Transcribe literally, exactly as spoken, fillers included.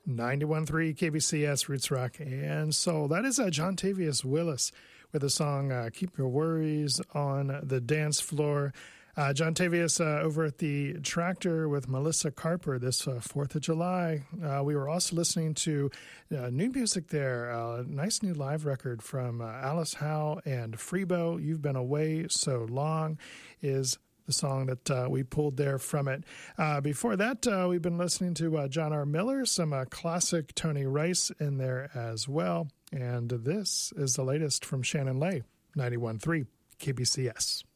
ninety-one point three K B C S Roots Rock and Soul. That is uh, John Tavius Willis with the song uh, Keep Your Worries on the Dance Floor. Uh, John Tavius uh, over at the Tractor with Melissa Carper this uh, fourth of July. Uh, we were also listening to uh, new music there, a uh, nice new live record from uh, Alice Howe and Freebo. You've Been Away So Long is the song that uh, we pulled there from it. Uh, before that, uh, we've been listening to uh, John R. Miller, some uh, classic Tony Rice in there as well. And this is the latest from Shannon Lay, ninety-one point three K B C S.